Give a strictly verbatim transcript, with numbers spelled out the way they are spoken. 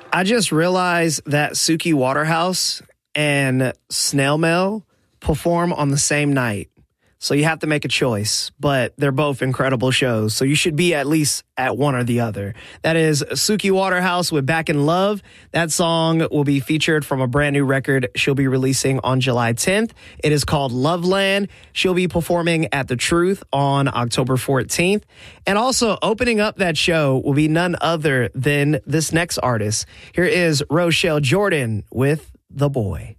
I just realized that Suki Waterhouse and Snail Mail perform on the same night. So you have to make a choice, but they're both incredible shows. So you should be at least at one or the other. That is Suki Waterhouse with Back in Love. That song will be featured from a brand new record she'll be releasing on July tenth. It is called Loveland. She'll be performing at The Truth on October fourteenth. And also opening up that show will be none other than this next artist. Here is Rochelle Jordan with The Boy.